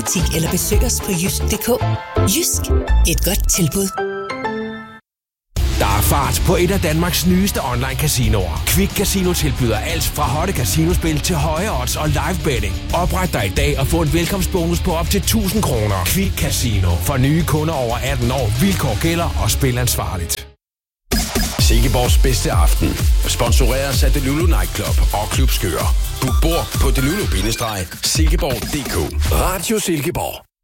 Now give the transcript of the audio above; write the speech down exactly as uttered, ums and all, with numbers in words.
butik eller besøg os på jysk punktum d k. Jysk. Et godt tilbud. Der er fart på et af Danmarks nyeste online casinoer. Quick Casino tilbyder alt fra hotte casinospil til høje odds og live betting. Opret dig i dag og få en velkomstbonus på op til tusind kroner. Quick Casino. For nye kunder over atten år. Vilkår gælder og spil ansvarligt. Silkeborgs bedste aften. Sponsoreres af Delulu Nightclub og Klub Skør. Book bord på delulu bindestreg silkeborg punktum d k. Radio Silkeborg.